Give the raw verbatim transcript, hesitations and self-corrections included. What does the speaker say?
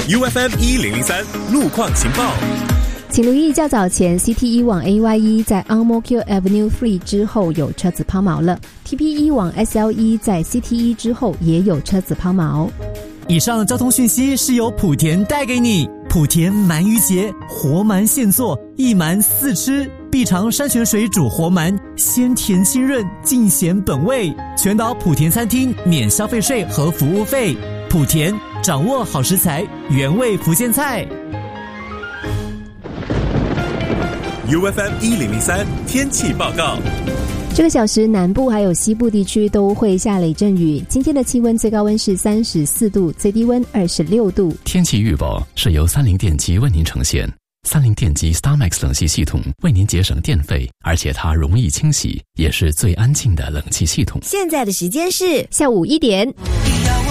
U F M 一零零三路况情报。 请留意较早前 C T 一 往 A Y 一 在 Ang Mo Kio Avenue 三之后有车子抛锚了， T P 一 往 S L 一 在 C T 一 之后也有车子抛锚。 以上交通讯息是由莆田带给你。莆田鳗鱼节，活鳗现做，一鳗四吃，必尝山泉水煮活鳗，鲜甜清润，尽显本味。全岛莆田餐厅免消费税和服务费。莆田，掌握好食材，原味福建菜。 U F M 一零零三天气报告。 这个小时南部还有西部地区都会下雷阵雨，今天的气温最高温是三十四度，最低温二十六度。 天气预报是由三菱电机为您呈现。三菱电机 StarMax 冷气系统为您节省电费，而且它容易清洗，也是最安静的冷气系统。 现在的时间是下午一点。